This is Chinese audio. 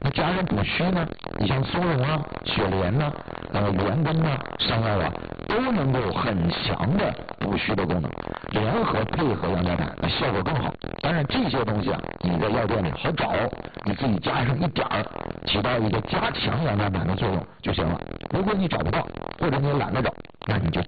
它加上补虚呢，你像松茸啊、雪莲呐、元根呐、山药啊，都能够很强的补虚的功能，联合配合羊角胆，那效果更好。当然这些东西啊，你在药店里好找，你自己加上一点儿，起到一个加强羊角胆的作用就行了。如果你找不到，或者你懒得找，那你就